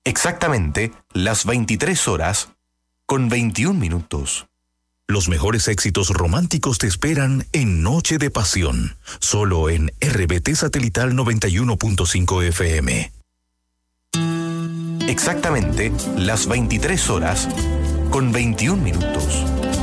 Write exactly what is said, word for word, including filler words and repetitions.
Exactamente las veintitrés horas con veintiún minutos. Los mejores éxitos románticos te esperan en Noche de Pasión, solo en R B T Satelital noventa y uno punto cinco F M. Exactamente las veintitrés horas con veintiún minutos.